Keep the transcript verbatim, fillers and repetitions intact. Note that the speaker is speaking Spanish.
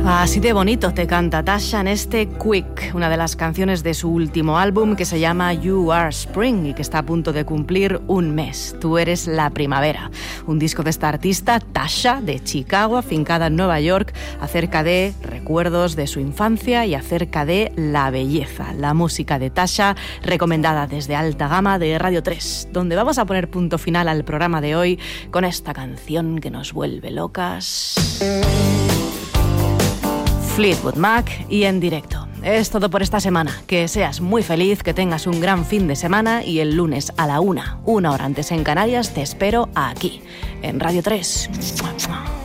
Así de bonito te canta Tasha en este Quick, una de las canciones de su último álbum que se llama You Are Spring y que está a punto de cumplir un mes. Tú eres la primavera. Un disco de esta artista, Tasha, de Chicago, afincada en Nueva York, acerca de recuerdos de su infancia y acerca de la belleza. La música de Tasha, recomendada desde Alta Gama de Radio tres, donde vamos a poner punto final al programa de hoy con esta canción que nos vuelve locas. Fleetwood Mac y en directo. Es todo por esta semana. Que seas muy feliz, que tengas un gran fin de semana y el lunes a la una, una hora antes en Canarias, te espero aquí, en Radio tres.